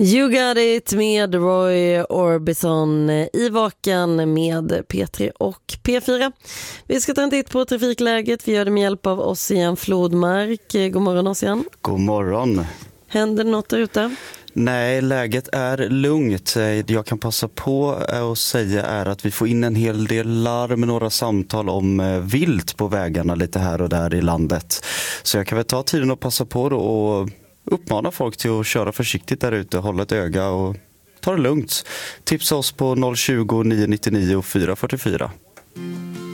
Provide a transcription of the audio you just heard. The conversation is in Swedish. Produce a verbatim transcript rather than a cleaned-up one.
You got it med Roy Orbison i Vaken med P tre och P fyra. Vi ska ta en titt på trafikläget. Vi gör det med hjälp av Ossian Flodmark. God morgon Ossian. God morgon. Händer det något där ute? Nej, läget är lugnt. Det jag kan passa på att säga är att vi får in en hel del larm, några samtal om vilt på vägarna lite här och där i landet. Så jag kan väl ta tiden och passa på då och uppmana folk till att köra försiktigt där ute, hålla ett öga och ta det lugnt. Tipsa oss på noll tjugo, nio nio nio, fyra fyra fyra.